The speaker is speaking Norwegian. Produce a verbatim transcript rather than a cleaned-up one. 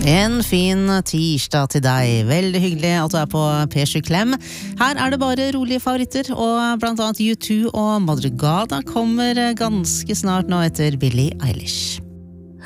En fin tirsdag til deg. Veldig hyggelig at du er på P sju Klem. Her er det bare rolige favoritter, og blant annet U to og Madrugada kommer ganske snart nå etter Billie Eilish.